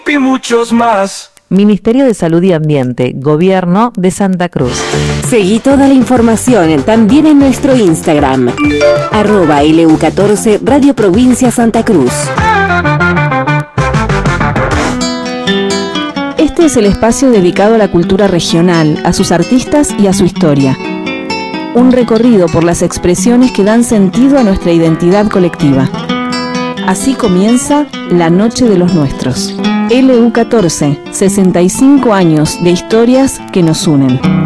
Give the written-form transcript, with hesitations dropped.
y muchos más. Ministerio de Salud y Ambiente, Gobierno de Santa Cruz. Seguí toda la información también en nuestro Instagram, @LU14 Radio Provincia Santa Cruz. Este es el espacio dedicado a la cultura regional, a sus artistas y a su historia. Un recorrido por las expresiones que dan sentido a nuestra identidad colectiva. Así comienza La Noche de los Nuestros. LU14, 65 años de historias que nos unen.